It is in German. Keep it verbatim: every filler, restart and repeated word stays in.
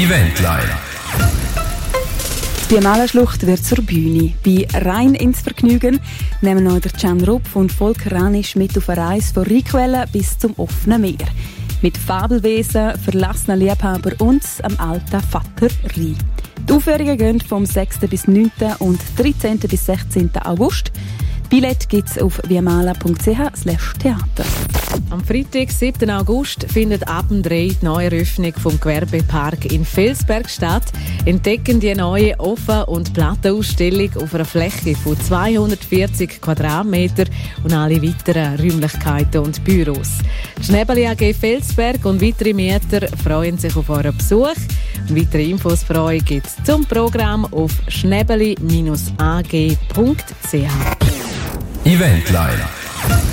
Eventline. Die Malerschlucht wird zur Bühne. Bei «Rein ins Vergnügen» nehmen euch der Can Rupf und Volker Ranisch mit auf eine Reise von Rheinquellen bis zum offenen Meer. Mit Fabelwesen, verlassenen Liebhaber und am alten Vater Rhein. Die Aufführungen gehen vom sechsten bis neunten und dreizehnten bis sechzehnten August. Billett gibt es auf viamala punkt c h slash theater. Am Freitag, siebten August, findet ab dem drei die Neueröffnung vom Gewerbepark in Felsberg statt. Entdecken die neue Offen- und Plattenausstellung auf einer Fläche von zweihundertvierzig Quadratmeter und alle weiteren Räumlichkeiten und Büros. Die Schnäbeli A G Felsberg und weitere Mieter freuen sich auf euren Besuch. Und weitere Infos für euch gibt es zum Programm auf schnäbeli dash a g punkt c h. Eventline.